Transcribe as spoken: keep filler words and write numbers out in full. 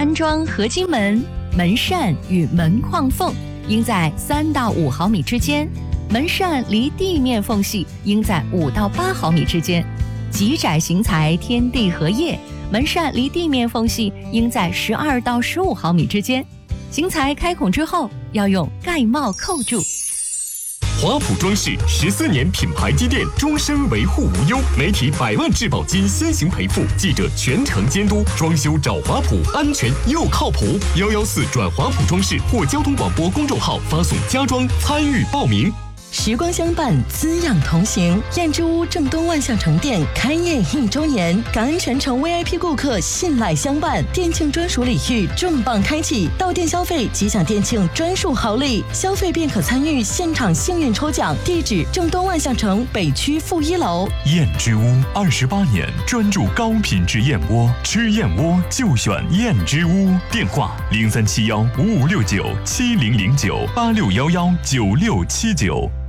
安装合金门、门扇与门框缝应在三到五毫米之间，门扇离地面缝隙应在五到八毫米之间。极窄型材天地合页，门扇离地面缝隙应在十二到十五毫米之间。型材开孔之后，要用盖帽扣住。 华普装饰十四年品牌积淀，终身维护无忧，媒体百万质保金先行赔付，记者全程监督，装修找华普，安全又靠谱。幺幺四转华普装饰或交通广播公众号发送家装参与报名。 时光相伴，滋养同行。燕之屋正东万象城店开业一周年，感恩全程 V I P 顾客信赖相伴，店庆专属礼遇重磅开启，到店消费即享店庆专属好礼，消费便可参与现场幸运抽奖。地址：正东万象城北区负一楼。 燕之屋二十八年专注高品质燕窝，吃燕窝就选燕之屋。电话：零三七幺五五六九七零零九八六幺幺九六七九。